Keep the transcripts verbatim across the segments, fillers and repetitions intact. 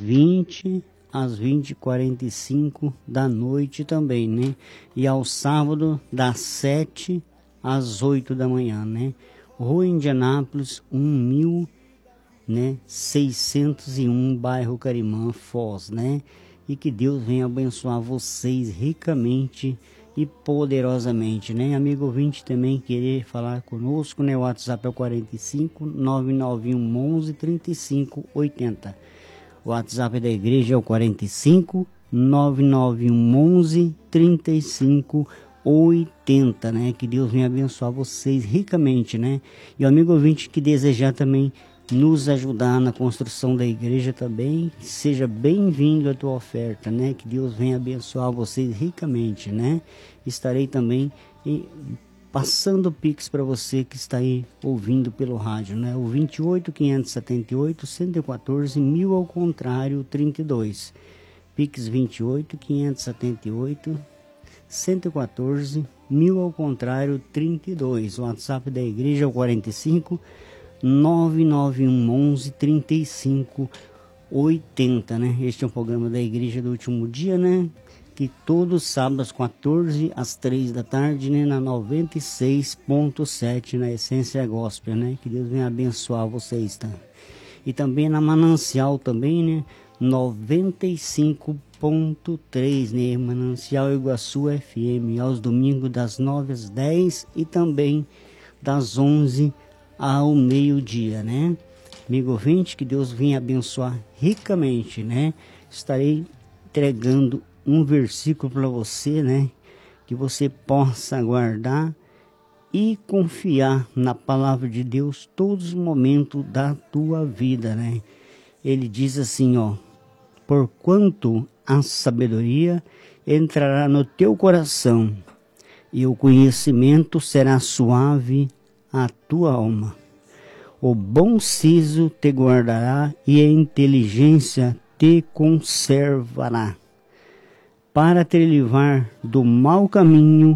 vinte às vinte e quarenta e cinco da noite também, né? E ao sábado, das sete às oito da manhã, né? Rua Indianápolis, um mil, né? seiscentos e um, bairro Carimã, Foz, né? E que Deus venha abençoar vocês ricamente e poderosamente, né? Amigo ouvinte também querer falar conosco, né? O WhatsApp é o quarenta e cinco, nove nove um, onze, trinta e cinco, oitenta. O WhatsApp da igreja é o quarenta e cinco, nove nove um, onze, trinta e cinco, oitenta, né? Que Deus venha abençoar vocês ricamente, né? E o amigo ouvinte que desejar também nos ajudar na construção da igreja também, seja bem-vindo a tua oferta, né? Que Deus venha abençoar vocês ricamente, né? Estarei também e, passando o Pix para você que está aí ouvindo pelo rádio, né? O vinte e oito, quinhentos e setenta e oito, cento e quatorze, mil ao contrário, trinta e dois. Pix vinte e oito, quinhentos e setenta e oito, cento e quatorze, mil ao contrário, trinta e dois. O WhatsApp da igreja é o quarenta e cinco, nove nove um, onze, trinta e cinco, oitenta, né? Este é um programa da igreja do último dia, né? Que todos sábados, às quatorze às três da tarde, né? Na noventa e seis ponto sete, na Essência Gospel, né? Que Deus venha abençoar vocês, tá? E também na Manancial também, né? noventa e cinco ponto três, né? Manancial Iguaçu F M, aos domingos das nove às dez e também das onze ao meio-dia, né? Amigo ouvinte, que Deus venha abençoar ricamente, né? Estarei entregando um versículo para você, né? Que você possa guardar e confiar na palavra de Deus todos os momentos da tua vida, né? Ele diz assim, ó: porquanto a sabedoria entrará no teu coração e o conhecimento será suave a tua alma. O bom siso te guardará e a inteligência te conservará, para te livrar do mau caminho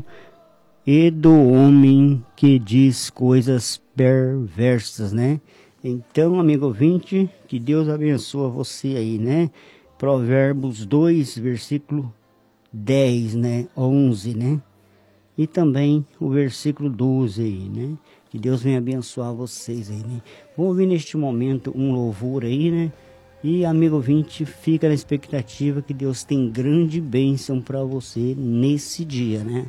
e do homem que diz coisas perversas, né? Então, amigo ouvinte, que Deus abençoe você aí, né? Provérbios dois, versículo dez, né? onze, né? E também o versículo doze aí, né? Que Deus venha abençoar vocês aí, né? Vamos ouvir neste momento um louvor aí, né? E, amigo ouvinte, fica na expectativa que Deus tem grande bênção para você nesse dia, né?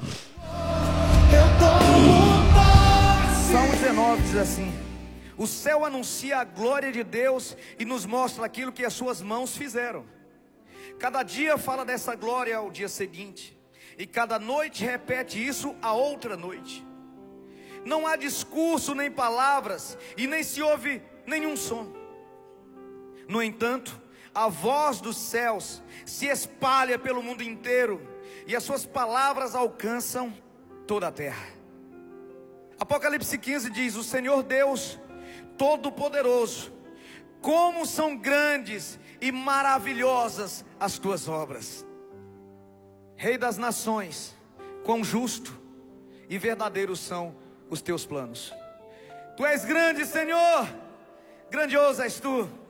Salmo dezenove diz assim: o céu anuncia a glória de Deus e nos mostra aquilo que as suas mãos fizeram. Cada dia fala dessa glória ao dia seguinte, e cada noite repete isso a outra noite. Não há discurso nem palavras, e nem se ouve nenhum som. No entanto, a voz dos céus se espalha pelo mundo inteiro, e as suas palavras alcançam toda a terra. Apocalipse quinze diz: o Senhor Deus Todo-Poderoso, como são grandes e maravilhosas as tuas obras. Rei das nações, quão justo e verdadeiro são os teus planos. Tu és grande, Senhor, grandioso és tu.